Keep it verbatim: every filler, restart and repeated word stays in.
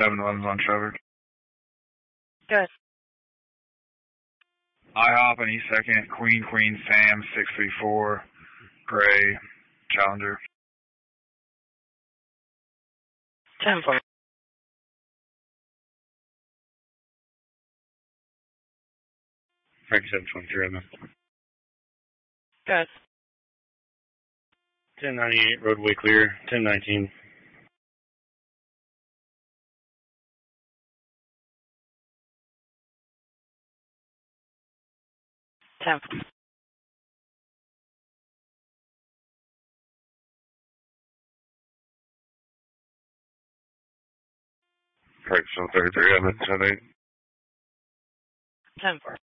seven eleven's on Trevor. Good. IHOP and East second, Queen, Queen, Sam, six three four, Gray, Challenger. ten four. Frank seven twenty-three, I'm in. Good. ten ninety-eight, roadway clear, ten nineteen. ten. Frank seven thirty-three, I'm in, ten eight. ten four.